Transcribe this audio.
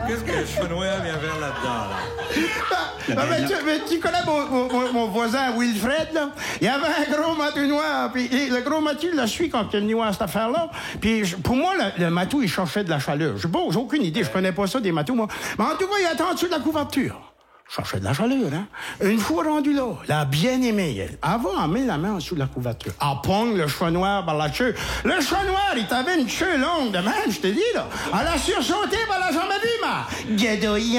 Qu'est-ce que le chenois vient faire là-dedans, là? Mais tu connais mon voisin Wilfred, là? Il y avait un gros matou noir, puis le gros matou, il l'a suivi quand il est venu à cette affaire-là. Puis pour moi, le matou, il cherchait de la chaleur. J'ai aucune idée, je connais pas ça des matous, moi. Mais en tout cas, il attend en dessous de la couverture. Cherchait de la chaleur, hein? Une fois rendu là, la bien-aimée, elle va mettre la main en dessous de la couverture. Elle pogne le chat noir par la queue. Le chat noir, il avait une queue longue de même, je te dis, là. Elle a sursauté par la jambe à vue, ma.